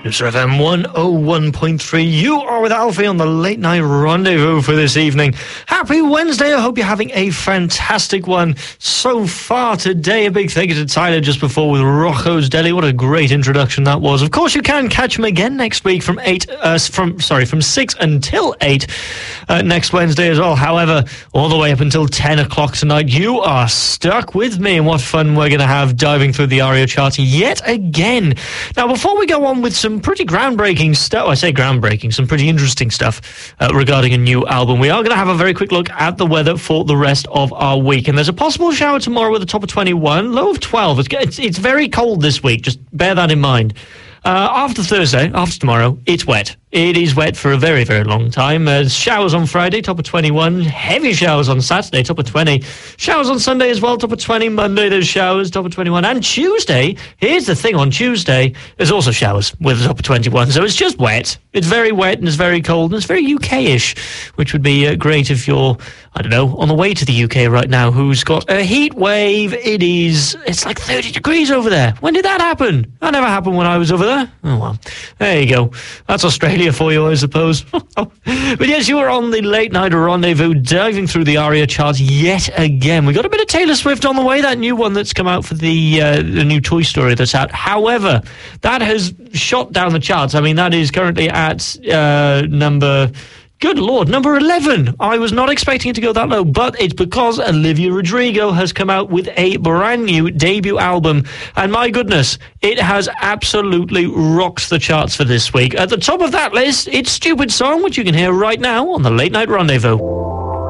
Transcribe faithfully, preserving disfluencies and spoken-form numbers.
Newstar F M one oh one point three. You are with Alfie on the Late Night Rendezvous for this evening. Happy Wednesday. I hope you're having a fantastic one so far today. A big thank you to Tyler just before with Rocco's Deli. What a great introduction that was. Of course, you can catch him again next week from eight, uh, from sorry, from six until eight uh, next Wednesday as well. However, all the way up until ten o'clock tonight, you are stuck with me, and what fun we're going to have diving through the ARIA charts yet again. Now, before we go on with some pretty groundbreaking stuff, I say groundbreaking, some pretty interesting stuff uh, regarding a new album, we are going to have a very quick look at the weather for the rest of our week. And there's a possible shower tomorrow with a top of twenty-one, low of twelve. It's, it's, it's very cold this week, just bear that in mind. Uh, after Thursday, after tomorrow, it's wet. It is wet for a very, very long time. Uh, showers on Friday, top of twenty-one. Heavy showers on Saturday, top of twenty. Showers on Sunday as well, top of twenty. Monday, there's showers, top of twenty-one. And Tuesday, here's the thing, on Tuesday, there's also showers with a top of twenty-one. So it's just wet. It's very wet and it's very cold and it's very U K-ish, which would be uh, great if you're, I don't know, on the way to the U K right now, who's got a heat wave. It is, it's like thirty degrees over there. When did that happen? That never happened when I was over there. Oh, well, there you go. That's Australia for you, I suppose. But yes, you are on the Late Night Rendezvous, diving through the ARIA charts yet again. We got a bit of Taylor Swift on the way, that new one that's come out for the uh, the new Toy Story that's out. However, that has shot down the charts. I mean, that is currently at uh, number... Good Lord, number eleven. I was not expecting it to go that low, but it's because Olivia Rodrigo has come out with a brand new debut album. And my goodness, it has absolutely rocked the charts for this week. At the top of that list, it's Stupid Song, which you can hear right now on the Late Night Rendezvous.